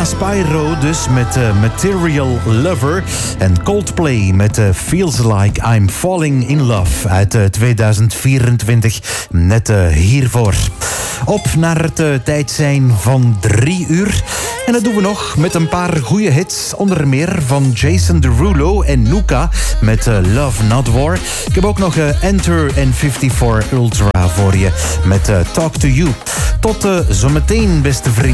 Spyro dus met Material Lover. En Coldplay met Feels Like I'm Falling in Love uit 2024. Net hiervoor. Op naar het tijd zijn van 3 uur. En dat doen we nog met een paar goede hits. Onder meer van Jason Derulo en Nuka met Love Not War. Ik heb ook nog Enter en 54 Ultra voor je met Talk to You. Tot zometeen, beste vrienden.